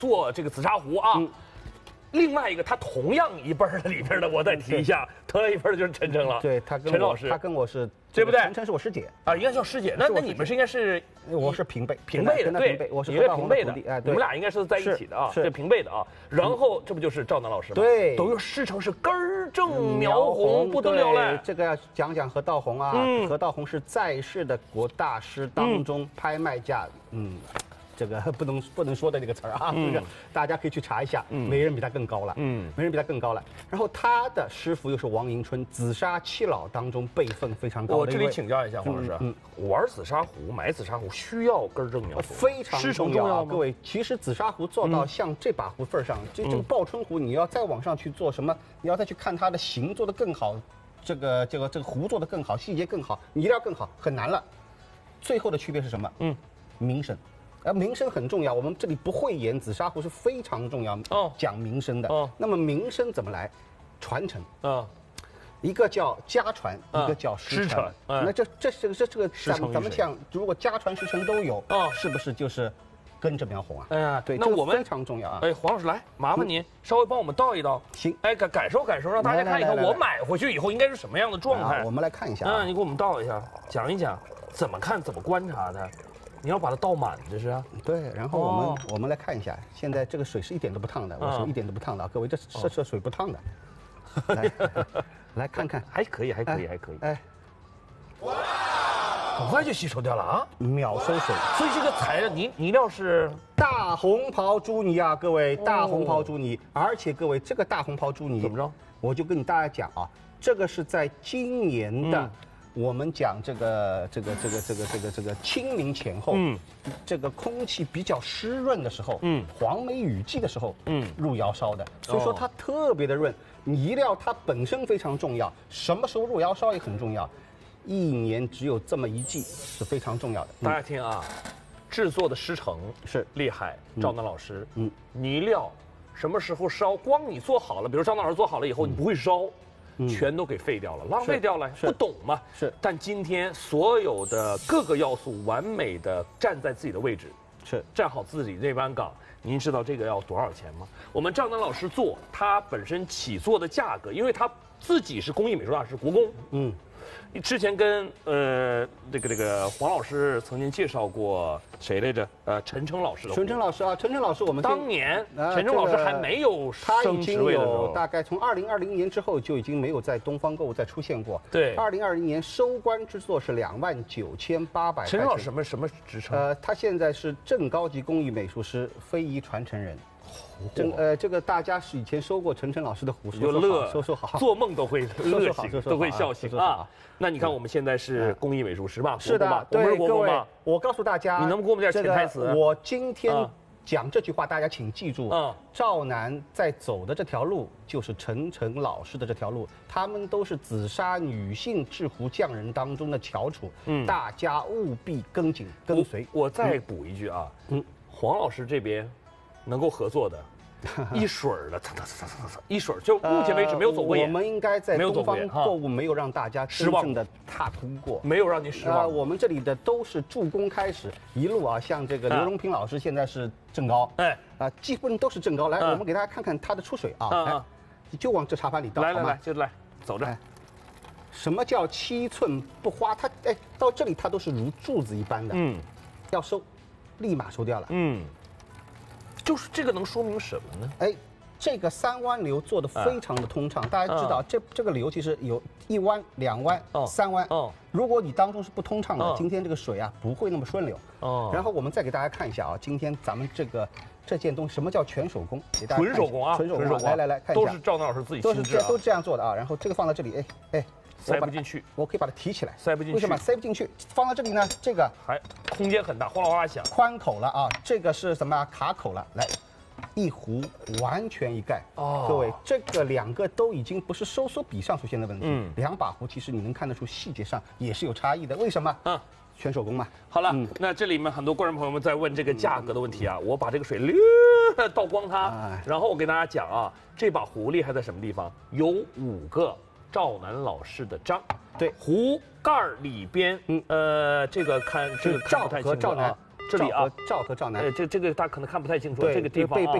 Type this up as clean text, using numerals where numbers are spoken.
做这个紫砂壶啊。另外一个，他同样一辈儿的里边的，我再提一下，同样一辈儿的就是陈诚了。 对，他跟陈老师， 他跟我是对不对？ 陈诚是我师姐啊，应该叫师姐。那你们是应该是我是平辈的， 对， 我是平辈的。 哎， 你们俩应该是在一起的啊， 是平辈的啊。然后这不就是赵楠老师吗？ 对， 都说师承是根正苗红，不得了嘞。 这个要讲讲何道红啊，何道红是在世的国大师当中拍卖价，这个不能说的那个词儿啊，这个大家可以去查一下，没人比他更高了，没人比他更高了。然后他的师傅又是王迎春，紫砂七老当中辈分非常高的。 我这里请教一下黄老师，玩紫砂壶、买紫砂壶需要根正苗红， 非常重要啊，各位。其实紫砂壶做到像这把壶份上，这个报春壶，你要再往上去做什么？你要再去看它的形做得更好，这个壶做得更好，细节更好，你一定要更好，很难了。最后的区别是什么？名声。名声很重要，我们这里不讳言，紫砂壶是非常重要，讲名声的。那么名声怎么来？传承。一个叫家传，一个叫师承。那这个咱们讲，如果家传师承都有，是不是就是根正苗红啊？哎呀，对，那我们非常重要啊。 哎，黄老师来，麻烦您稍微帮我们倒一倒。 行。 哎，感受感受，让大家看一看我买回去以后应该是什么样的状态。 我们来看一下。 你给我们倒一下，讲一讲怎么看，怎么观察它。你要把它倒满，这是啊。 对，然后我们来看一下，现在这个水是一点都不烫的，我手一点都不烫的，各位，这水不烫的。来看看， 还可以。哎， 哇， 很快就吸收掉了啊， 秒收水。 所以这个材料泥料是大红袍朱泥啊，各位，大红袍朱泥，而且各位，这个大红袍朱泥怎么着？ 我就跟大家讲啊，这个是在今年的。我们讲这个清明前后，这个空气比较湿润的时候，黄梅雨季的时候，入窑烧的，所以说它特别的润。泥料它本身非常重要，什么时候入窑烧也很重要，一年只有这么一季是非常重要的。 大家听啊，制作的师承是厉害，赵楠老师，泥料什么时候烧？光你做好了，比如赵楠老师做好了以后，你不会烧。全都给废掉了，浪费掉了，不懂嘛？ 是。 但今天所有的各个要素完美的站在自己的位置， 是站好自己这班岗。您知道这个要多少钱吗？我们赵楠老师做，他本身起做的价格，因为他自己是工艺美术大师，国工。之前跟这个黄老师曾经介绍过谁来着？陈诚老师的。 陈诚老师啊，陈诚老师，我们当年陈诚老师还没有升职位的时候， 大概从2020年之后就已经没有在东方购物再出现过。 对 ，2020年收官之作是29800。 陈诚老师什么职称？ 他现在是正高级工艺美术师，非遗传承人。这个大家是以前收过陈诚老师的壶，说好， 做梦都会乐醒，都会笑醒啊。那你看我们现在是工艺美术师吧？ 是的， 对， 各位，我告诉大家， 你能不能给我们点潜台词？ 我今天讲这句话，大家请记住，赵楠在走的这条路就是陈诚老师的这条路，他们都是紫砂女性制壶匠人当中的翘楚，大家务必跟紧跟随。 我再补一句啊，黄老师这边能够合作的。一水儿的，一水儿，就目前为止没有走过眼。 我们应该在东方购物没有让大家真正的踏空过， 没有让您失望。 我们这里的都是助攻开始，一路啊，像这个刘荣平老师现在是正高，基本都是正高。来，我们给大家看看他的出水啊，就往这茶盘里倒， 来，就来，走着。 什么叫7寸不花？它到这里它都是如柱子一般的，要收，立马收掉了， 就是这个能说明什么呢？ 这个3弯流做的非常的通畅，大家知道这个流其实有1弯、2弯、3弯。如果你当中是不通畅的，今天这个水啊不会那么顺流。然后我们再给大家看一下啊，今天咱们这件东西什么叫全手工？ 纯手工啊， 纯手工。来看一下， 都是赵楠老师自己亲制啊， 都这样做的啊。然后这个放在这里， 塞不进去， 我可以把它提起来， 塞不进去。 为什么塞不进去？放在这里呢？这个还空间很大，哗啦哗啦响。 宽口了啊，这个是什么？卡口了。来，一壶完全一概。各位，这个2个都已经不是收缩比上出现的问题。2把壶其实你能看得出细节上也是有差异的。为什么？全手工嘛。 好了，那这里面很多观众朋友们在问这个价格的问题啊，我把这个水倒光它，然后我给大家讲啊，这把壶厉害在什么地方？有5个赵楠老师的章， 对， 壶盖里边，这个看不太清楚啊。 这里啊， 赵和赵南， 这个大家可能看不太清楚， 对这个地方啊。